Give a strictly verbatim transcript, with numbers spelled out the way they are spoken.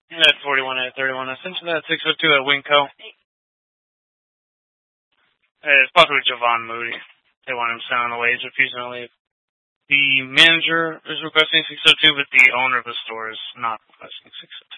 At forty-one at thirty-one. I sent you that six oh two at Winco. It's possibly Javon Moody. They want him sent on the way. He's refusing to leave. The manager is requesting six oh two, but the owner of the store is not requesting six oh two.